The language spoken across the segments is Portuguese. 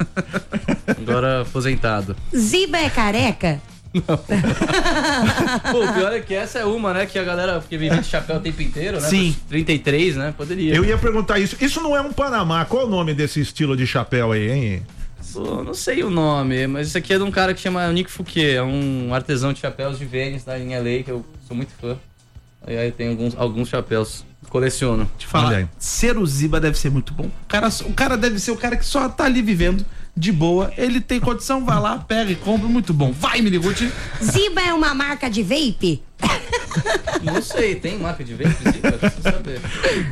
Agora aposentado. Ziba é careca? Não. Pô, o pior é que essa é uma, né? Que a galera que vive de chapéu o tempo inteiro, né? Sim. 33, né? Poderia. Eu ia perguntar isso. Isso não é um Panamá. Qual é o nome desse estilo de chapéu aí, hein? Pô, não sei o nome, mas isso aqui é de um cara que chama Nick Fouquier. É um artesão de chapéus de Vênice, da linha LA, que eu sou muito fã. E aí tem alguns chapéus. Coleciono. Te falar, ser o Ziba deve ser muito bom. O cara deve ser o cara que só tá ali vivendo de boa. Ele tem condição, vai lá, pega e compra. Muito bom. Vai, Miniguti. Ziba é uma marca de vape? Não sei, tem marca de vape? Ziba? Preciso saber.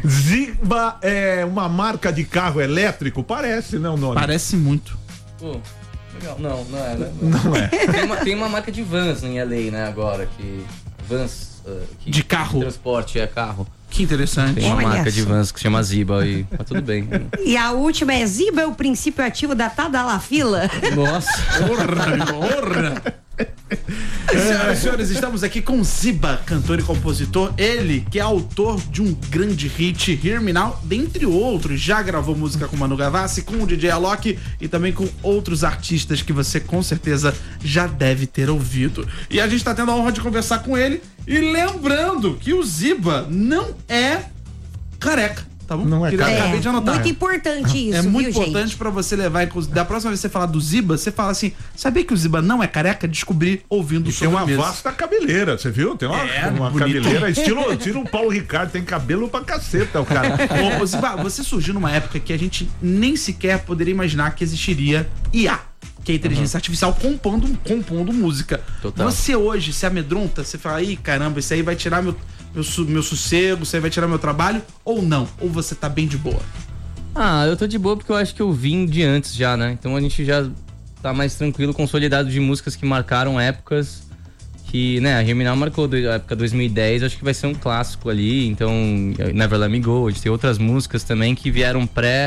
Ziba é uma marca de carro elétrico? Parece, né, o nome? Parece muito. Pô, legal. Não é. Não é. Tem uma marca de vans em LA, né, agora, que... Vans... de carro. Transporte, carro. Que interessante. Tem uma marca de vans que se chama Ziba e tá tudo bem. E a última é Ziba é o princípio ativo da Tadalafila? Nossa. Porra. Senhoras e senhores, estamos aqui com Ziba, cantor e compositor. Ele que é autor de um grande hit, Hear Me Now, dentre outros. Já gravou música com Manu Gavassi, com o DJ Alok e também com outros artistas que você com certeza já deve ter ouvido. E a gente tá tendo a honra de conversar com ele. E lembrando que o Ziba não é careca. Tá bom? Não é careca. Acabei de anotar. Muito importante isso, É muito viu, importante gente? pra você levar. Da próxima vez que você falar do Ziba, você fala assim: sabia que o Ziba não é careca? Descobri ouvindo E tem uma Sobremesa. vasta cabeleira, você viu? Tem uma bonito. cabeleira, estilo Paulo Ricardo, tem cabelo pra caceta o cara. Ô, Ziba, você surgiu numa época que a gente nem sequer poderia imaginar que existiria IA, que é a inteligência artificial compondo música. Total. Você hoje se amedronta? Você fala, ih, caramba, isso aí vai tirar meu sossego, isso aí vai tirar meu trabalho? Ou não? Ou você tá bem de boa? Ah, eu tô de boa porque eu acho que eu vim de antes já, né? Então a gente já tá mais tranquilo, consolidado de músicas que marcaram épocas que, né, a Hear Me Now marcou a época 2010, acho que vai ser um clássico ali. Então, Never Let Me Go, a gente tem outras músicas também que vieram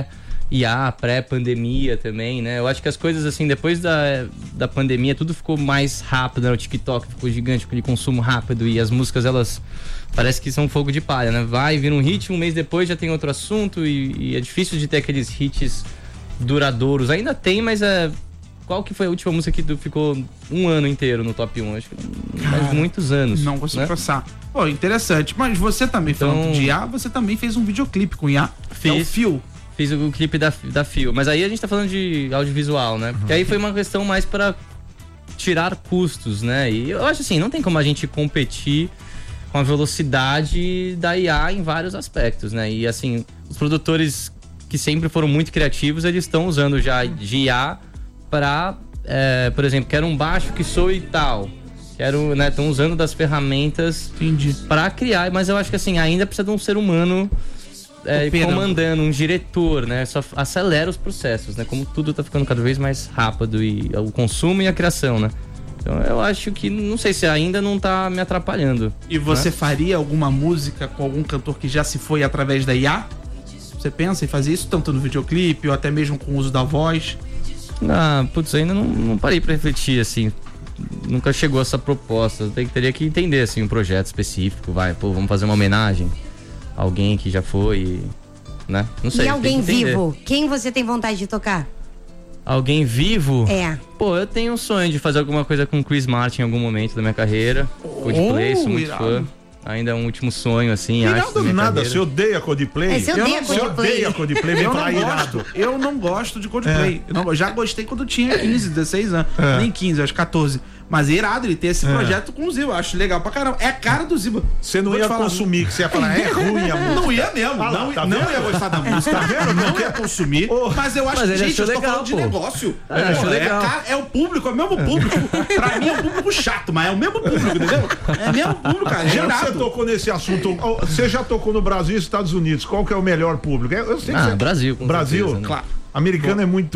pré-IA, pré-pandemia também, né? Eu acho que as coisas, assim, depois da pandemia, tudo ficou mais rápido, né? O TikTok ficou gigante, aquele consumo rápido, e as músicas, elas parece que são fogo de palha, né? Vai, vira um hit, um mês depois já tem outro assunto, e é difícil de ter aqueles hits duradouros. Ainda tem, mas qual que foi a última música que ficou um ano inteiro no top 1? Acho que faz muitos anos. Não consigo né? passar. Pô, interessante. Mas você também, falando de IA, você também fez um videoclipe com IA. Fiz. É o Fio. Fiz o clipe da Fio, mas aí a gente tá falando de audiovisual, né? Porque aí foi uma questão mais pra tirar custos, né? E eu acho assim, não tem como a gente competir com a velocidade da IA em vários aspectos, né? E assim, os produtores que sempre foram muito criativos, eles estão usando já de IA pra, por exemplo, quero um baixo que soe tal. Quero, né? Estão usando das ferramentas pra criar, mas eu acho que assim, ainda precisa de um ser humano comandando, um diretor, né? Só acelera os processos, né? Como tudo tá ficando cada vez mais rápido, e o consumo e a criação, né? Então eu acho que, não sei se ainda não tá me atrapalhando. E você faria alguma música com algum cantor que já se foi através da IA? Você pensa em fazer isso tanto no videoclipe ou até mesmo com o uso da voz? Ah, putz, ainda não parei pra refletir, assim. Nunca chegou essa proposta. Teria que entender, assim, um projeto específico. Vamos fazer uma homenagem a alguém que já foi, né? Não sei. E alguém vivo? Quem você tem vontade de tocar? Alguém vivo? É. Pô, eu tenho um sonho de fazer alguma coisa com o Chris Martin em algum momento da minha carreira. Coldplay, sou muito fã. Ainda é um último sonho, assim, acho. Não nada, você odeia Coldplay? Você odeia Coldplay, vem falar irado. Eu não gosto de Coldplay. Já gostei quando tinha 15, 16 anos. Nem 15, acho 14. Mas é irado ele ter esse projeto com o Ziba. Acho legal pra caramba. É a cara do Ziba. Você não ia consumir, que você ia falar, é ruim a música. Não ia mesmo. Não ia gostar da música. Tá vendo? Não ia consumir. Mas eu acho que, gente, eu tô falando de negócio. É o público, é o mesmo público. Pra mim é um público chato, mas é o mesmo público, entendeu? É o mesmo público, cara. Você tocou nesse assunto. Você já tocou no Brasil e Estados Unidos. Qual que é o melhor público? Eu sei que Brasil. Brasil? Certeza, né? Claro. Americano é muito...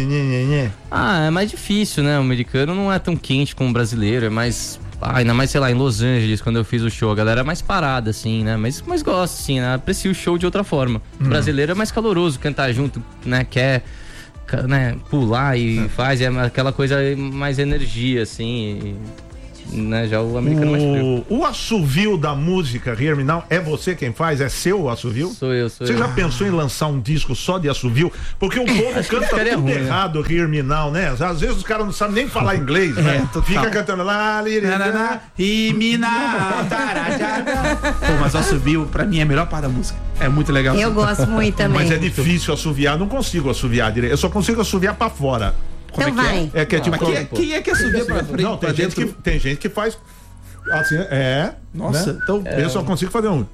é mais difícil, né? O americano não é tão quente como o brasileiro, é mais... ainda mais, sei lá, em Los Angeles, quando eu fiz o show, a galera é mais parada, assim, né? Mas gosta, assim, né? Aprecia o show de outra forma. O brasileiro é mais caloroso, cantar junto, né? Quer, né? Pular e faz, é aquela coisa mais energia, assim. né? Já o americano mais frio. O assovio da música Hear Me Now é você quem faz? É seu o assovio? Sou eu. Você já pensou em lançar um disco só de assovio? Porque o povo canta tudo ruim, errado, Hear Me Now, né? Às vezes os caras não sabem nem falar inglês, né? Fica cantando lá, Hear Me Now. Pô, mas o assovio, pra mim, é a melhor parte da música. É muito legal. Eu gosto muito também. Mas é difícil assoviar, não consigo assoviar direito. Eu só consigo assoviar pra fora. Então vai. É que é tipo. Quem é que assovia pra frente? Não, tem gente que faz assim, Nossa, né? então. Eu só consigo fazer um.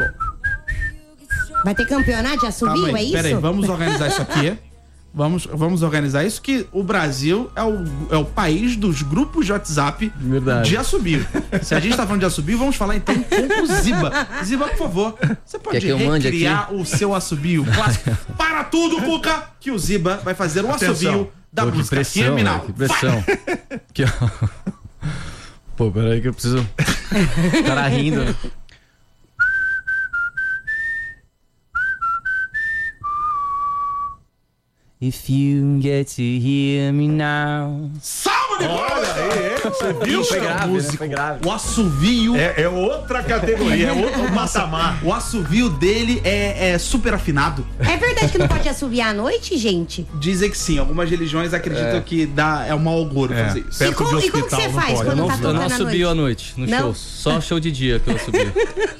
Vai ter campeonato de assovio, é isso? Peraí, vamos organizar isso aqui. Vamos organizar isso, que o Brasil é o país dos grupos de WhatsApp Verdade. de assobio. Se a gente tá falando de assobio, vamos falar então com o Ziba. Ziba, por favor, você pode recriar o seu assobio clássico. Para tudo, Cuca, que o Ziba vai fazer o assobio da música. Pressão, que pressão. Aqui, ó. Pô, peraí que eu preciso... O cara rindo. If you get to hear me now. Salve de Olha aí, você viu? Foi grave, né? Foi grave. O assovio. É outra categoria, é outro patamar. O assovio dele é super afinado. É verdade que não pode assoviar à noite, gente? Dizem que sim, algumas religiões acreditam que é um mau agouro fazer isso. E como que você faz quando tá Eu tocando não à assobio noite? à noite, no Não? show. Só show de dia que eu assobio.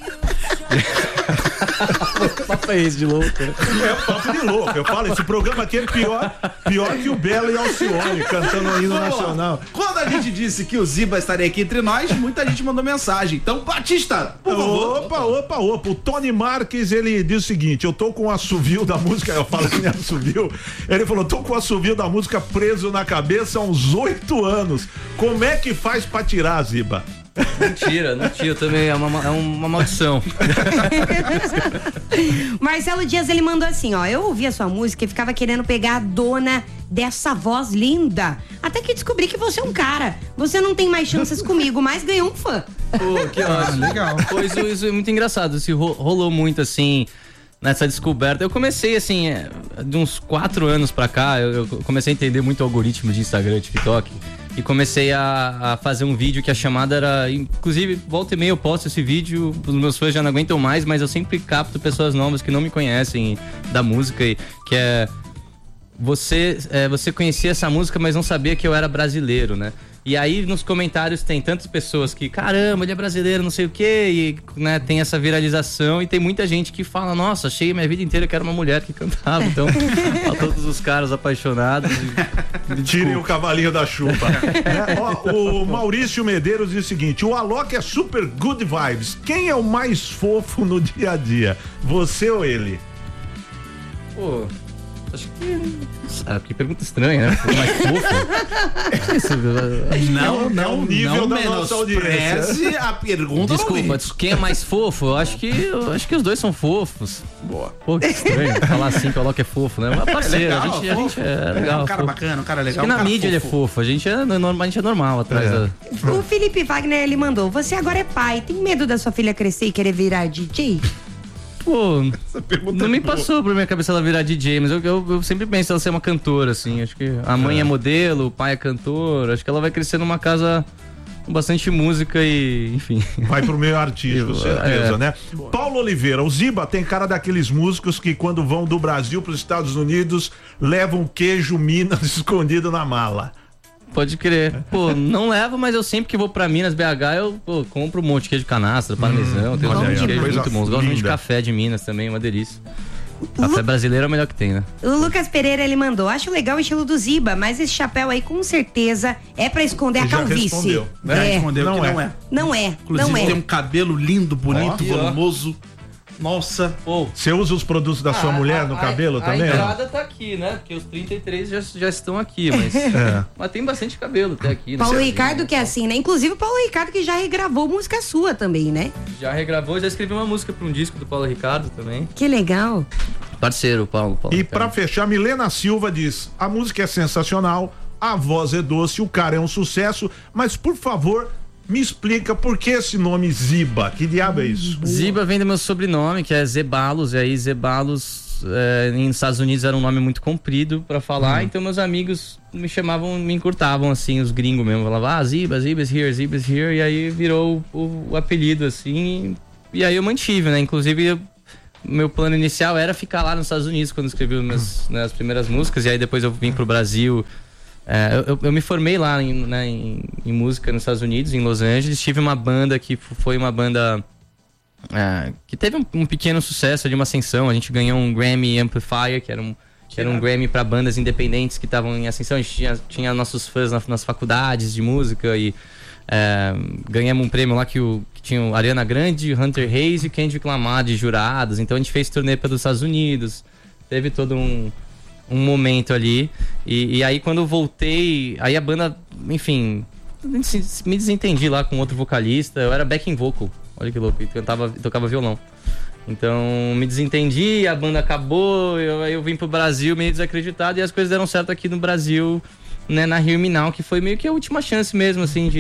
Papo é esse de louco. É papo de louco. Eu falo, esse programa aqui é pior que o Belo e Alcione cantando o hino nacional. Quando a gente disse que o Ziba estaria aqui entre nós, muita gente mandou mensagem. Então, Batista, por favor. Opa. O Tony Marques, ele diz o seguinte: eu tô com o assovio da música. Eu falo que nem assovio. Ele falou: tô com o assovio da música preso na cabeça há uns 8 anos. Como é que faz pra tirar, Ziba? Mentira, também é uma maldição. Marcelo Dias, ele mandou assim, ó: eu ouvi a sua música e ficava querendo pegar a dona dessa voz linda, até que descobri que você é um cara. Você não tem mais chances comigo, mas ganhou um fã. Pô, que ótimo. Legal. Pois isso é muito engraçado, isso rolou muito assim nessa descoberta. Eu comecei assim, de uns 4 anos pra cá, eu comecei a entender muito o algoritmo de Instagram, TikTok. E comecei a fazer um vídeo que a chamada era... Inclusive, volta e meia eu posto esse vídeo, os meus fãs já não aguentam mais, mas eu sempre capto pessoas novas que não me conhecem da música, que é... Você conhecia essa música, mas não sabia que eu era brasileiro, né? E aí nos comentários tem tantas pessoas que, caramba, ele é brasileiro, não sei o quê, e né, tem essa viralização, e tem muita gente que fala, nossa, achei minha vida inteira que era uma mulher que cantava. Então, a todos os caras apaixonados. Tirem o cavalinho da chuva. Ó, o Maurício Medeiros diz o seguinte: o Alok é super good vibes. Quem é o mais fofo no dia a dia? Você ou ele? Pô, acho que... que pergunta estranha, né? Mais fofo. Não, nível da nossa menospreze a pergunta. Desculpa, quem é mais fofo? Eu acho que os dois são fofos. Boa. Pô, que estranho falar assim que o Alok é fofo, né? Mas parceiro, legal, a gente é legal. É um cara fofo. bacana, um cara legal. Acho que na um cara mídia ele é fofo, a gente é normal atrás da... O Felipe Wagner, ele mandou: você agora é pai, tem medo da sua filha crescer e querer virar DJ? Pô, não me passou por minha cabeça ela virar DJ, mas eu sempre penso ela ser uma cantora, assim. Acho que a mãe é modelo, o pai é cantor. Acho que ela vai crescer numa casa com bastante música e, enfim. Vai pro meio artístico, certeza, né? Paulo Oliveira, o Ziba tem cara daqueles músicos que quando vão do Brasil pros Estados Unidos levam queijo Minas escondido na mala. Pode crer. Pô, não levo, mas eu sempre que vou pra Minas, BH, eu compro um monte de queijo canastra, parmesão, tem uns queijos muito bons. Gosto muito de café de Minas também, uma delícia. Café brasileiro é o melhor que tem, né? O Lucas Pereira, ele mandou: acho legal o estilo do Ziba, mas esse chapéu aí com certeza é pra esconder a Já calvície. respondeu. Respondeu Não que é. não é. Não é, Inclusive não é. tem um cabelo lindo, bonito, Aqui, ó. volumoso. Nossa. Pô, Você usa os produtos da sua mulher no cabelo também? A entrada tá aqui, né? Porque os 33 já estão aqui, mas... Mas tem bastante cabelo até aqui. né? Paulo Ricardo que é assim, né? Inclusive o Paulo Ricardo que já regravou música sua também, né? Já regravou, já escrevi uma música pra um disco do Paulo Ricardo também. Que legal. Parceiro, Paulo E Ricardo. pra fechar, Milena Silva diz: a música é sensacional, a voz é doce, o cara é um sucesso, mas por favor, me explica por que esse nome Ziba? Que diabo é isso? Ziba vem do meu sobrenome, que é Zeballos, e aí Zeballos Zibas nos Estados Unidos era um nome muito comprido pra falar, então meus amigos me chamavam, me encurtavam, assim, os gringos mesmo. Falavam, Zibas here, e aí virou o apelido, assim, e aí eu mantive, né? Inclusive, meu plano inicial era ficar lá nos Estados Unidos quando escrevi as primeiras músicas, e aí depois eu vim pro Brasil. Eu me formei lá em música nos Estados Unidos, em Los Angeles. Tive uma banda que foi uma banda que teve um pequeno sucesso, de uma ascensão. A gente ganhou um Grammy Amplifier, que era um Grammy para bandas independentes que estavam em ascensão. A gente tinha nossos fãs nas faculdades de música e ganhamos um prêmio lá que tinha o Ariana Grande, Hunter Hayes e Kendrick Lamar de jurados. Então a gente fez turnê pelos Estados Unidos. Teve todo um momento ali, e aí quando eu voltei, aí a banda, enfim, me desentendi lá com outro vocalista. Eu era backing vocal, olha que louco, e tocava violão. Então me desentendi, a banda acabou, aí eu vim pro Brasil meio desacreditado, e as coisas deram certo aqui no Brasil, né, na Hear Me Now, que foi meio que a última chance mesmo, assim,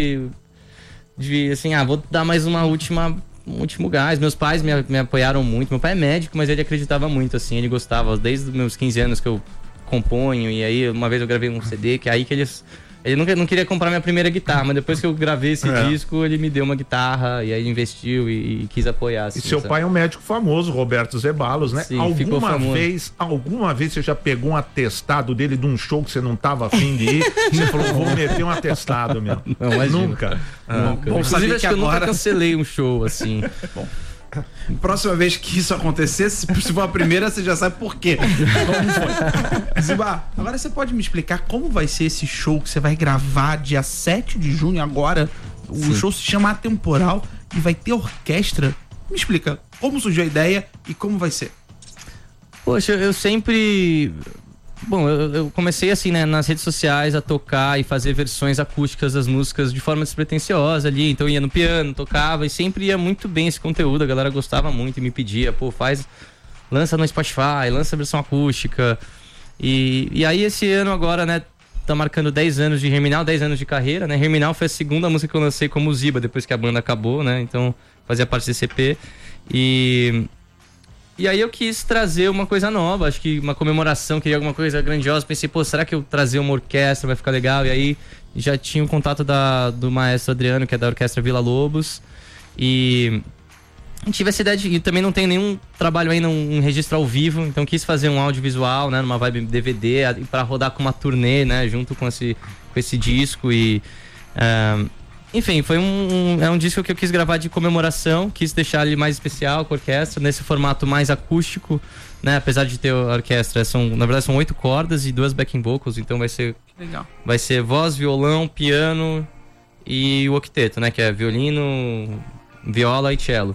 de assim, vou dar mais um último gás. Meus pais me apoiaram muito. Meu pai é médico, mas ele acreditava muito, assim, ele gostava. Desde os meus 15 anos que eu componho, e aí uma vez eu gravei um CD, que é aí que ele nunca não queria comprar minha primeira guitarra, mas depois que eu gravei esse disco, ele me deu uma guitarra, e aí ele investiu e quis apoiar. Assim, e seu pai é um médico famoso, Roberto Zeballos, né? Sim, alguma vez você já pegou um atestado dele de um show que você não tava afim de ir? Você falou, vou meter um atestado, meu. Não, mas nunca. Bom, inclusive, acho que eu nunca cancelei um show, assim. Bom, próxima vez que isso acontecer, se for a primeira, você já sabe por quê. Como foi? Ziba, agora você pode me explicar como vai ser esse show que você vai gravar dia 7 de junho agora? O show se chama Atemporal e vai ter orquestra. Me explica como surgiu a ideia e como vai ser. Poxa, eu sempre... Bom, eu comecei assim, né, nas redes sociais a tocar e fazer versões acústicas das músicas de forma despretensiosa ali. Então eu ia no piano, tocava, e sempre ia muito bem esse conteúdo. A galera gostava muito e me pedia, lança no Spotify, lança a versão acústica. E aí esse ano agora, né, tá marcando 10 anos de Hear Me Now, 10 anos de carreira, né? Hear Me Now foi a segunda música que eu lancei como Ziba, depois que a banda acabou, né? Então fazia parte desse EP. E aí eu quis trazer uma coisa nova, acho que uma comemoração, queria alguma coisa grandiosa. Pensei, será que eu trazer uma orquestra vai ficar legal? E aí já tinha o contato do maestro Adriano, que é da Orquestra Villa Lobos. E tive essa ideia e também não tenho nenhum trabalho ainda em registro ao vivo, então quis fazer um audiovisual, né, numa vibe DVD, para rodar com uma turnê, né, junto com esse disco. E enfim, foi um disco que eu quis gravar de comemoração, quis deixar ele mais especial com a orquestra, nesse formato mais acústico, né? Apesar de ter a orquestra, na verdade são 8 cordas e 2 backing vocals, então vai ser voz, violão, piano e o octeto, né? Que é violino, viola e cello.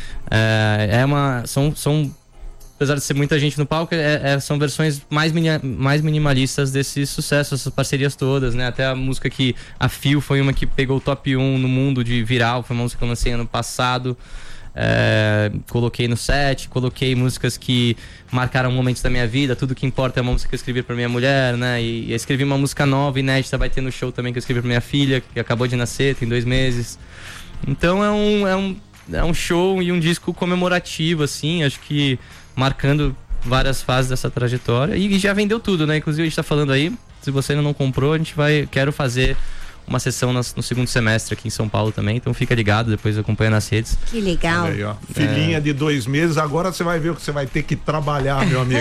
Apesar de ser muita gente no palco, são versões mais minimalistas desses sucessos, essas parcerias todas, né? Até a música que a Fio foi uma que pegou o top 1 no mundo de viral, foi uma música que eu lancei ano passado. Coloquei no set, coloquei músicas que marcaram momentos da minha vida. Tudo que importa é uma música que eu escrevi pra minha mulher, né? E escrevi uma música nova, inédita, vai ter no show também, que eu escrevi pra minha filha, que acabou de nascer, tem 2 meses. Então é um show e um disco comemorativo, assim, acho que marcando várias fases dessa trajetória. E já vendeu tudo, né? Inclusive a gente tá falando aí, se você ainda não comprou, quero fazer uma sessão no segundo semestre aqui em São Paulo também, então fica ligado, depois acompanha nas redes. Que legal. Aí, ó. Filhinha de 2 meses, agora você vai ver o que você vai ter que trabalhar, meu amigo.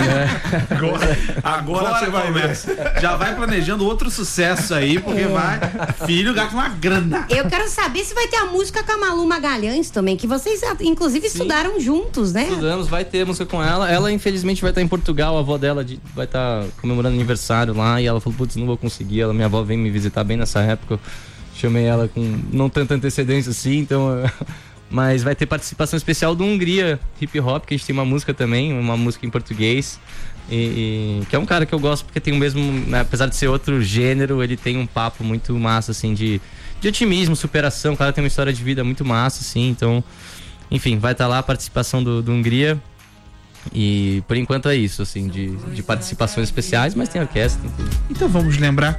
Agora você vai ver. Já vai planejando outro sucesso aí, porque filho gasta uma grana. Eu quero saber se vai ter a música com a Malu Magalhães também, que vocês inclusive estudaram juntos, né? Estudamos, vai ter música com ela. Ela infelizmente vai estar em Portugal, a avó dela vai estar comemorando aniversário lá, e ela falou, não vou conseguir, minha avó vem me visitar bem nessa época, eu chamei ela com não tanta antecedência assim, então mas vai ter participação especial do Hungria Hip Hop, que a gente tem uma música também, uma música em português, e que é um cara que eu gosto porque tem o mesmo, né, apesar de ser outro gênero, ele tem um papo muito massa assim de otimismo, superação. O cara tem uma história de vida muito massa assim, então enfim, vai estar lá a participação do Hungria. E por enquanto é isso, assim, de participações especiais, mas tem orquestra, tem tudo. Então vamos lembrar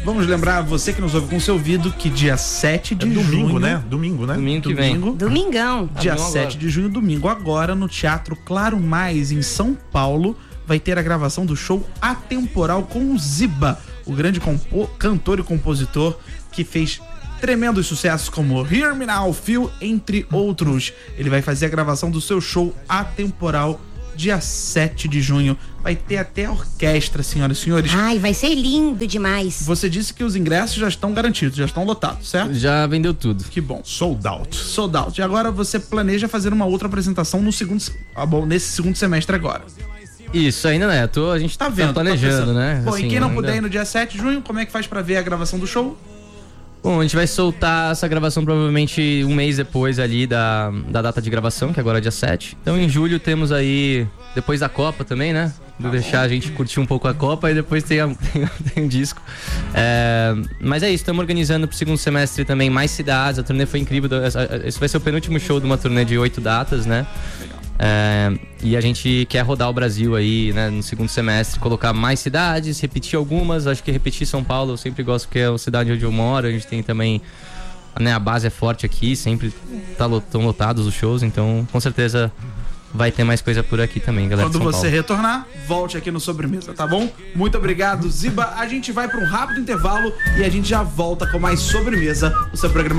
Vamos lembrar você que nos ouve com seu ouvido que dia 7 de junho... Domingo, né? Domingo que vem. Domingão. Dia Domingo 7 agora. de junho, domingo agora, no Teatro Claro Mais, em São Paulo, vai ter a gravação do show Atemporal com o Ziba, o grande cantor e compositor que fez tremendos sucessos como Hear Me Now, Feel, entre outros. Ele vai fazer a gravação do seu show Atemporal dia 7 de junho. Vai ter até orquestra, senhoras e senhores. Ai, vai ser lindo demais. Você disse que os ingressos já estão garantidos, já estão lotados, certo? Já vendeu tudo. Que bom. Sold out. Sold out. E agora você planeja fazer uma outra apresentação no segundo, nesse segundo semestre agora. Isso, ainda né? A gente Tá vendo? planejando, pensando. né? Bom, Assim, e quem não ainda- puder ir no dia 7 de junho, como é que faz pra ver a gravação do show? Bom, a gente vai soltar essa gravação provavelmente um mês depois ali da data de gravação, que agora é dia 7. Então em julho temos aí, depois da Copa também, né? Vou deixar a gente curtir um pouco a Copa e depois tem um disco. Mas é isso, estamos organizando pro segundo semestre também mais cidades, a turnê foi incrível. Esse vai ser o penúltimo show de uma turnê de 8 datas, né? E a gente quer rodar o Brasil aí, né, no segundo semestre, colocar mais cidades, repetir algumas. Acho que repetir São Paulo eu sempre gosto, porque é a cidade onde eu moro. A gente tem também, né, a base é forte aqui, sempre estão lotados os shows, então com certeza vai ter mais coisa por aqui também, galera. Quando de São você Paulo. retornar, volte aqui no Sobremesa, tá bom? Muito obrigado, Ziba. A gente vai pra um rápido intervalo e a gente já volta com mais Sobremesa, o seu programa